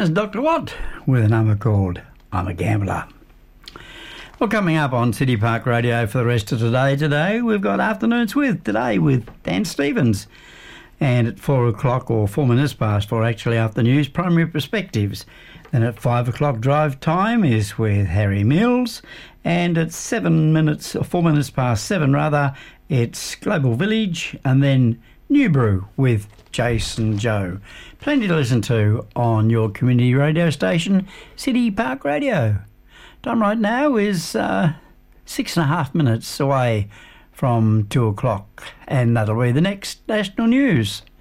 That's Dr. Watt with a number called I'm a Gambler. Well, coming up on City Park Radio for the rest of today we've got Afternoons with Dan Stevens. And at 4 o'clock, or 4 minutes past 4 actually, after news, Primary Perspectives. Then at 5 o'clock, Drive Time is with Harry Mills. And at 4 minutes past 7 rather, it's Global Village. And then New Brew with Jason Joe. Plenty to listen to on your community radio station, City Park Radio. Time right now is 6.5 minutes away from 2 o'clock, and that'll be the next national news.